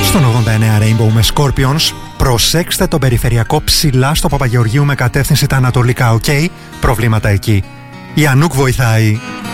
Στον 89 Rainbow με Scorpions. Προσέξτε τον περιφερειακό ψηλά στο Παπαγεωργίου με κατεύθυνση τα ανατολικά, οκ. Προβλήματα εκεί. Η Ανούκ βοηθάει.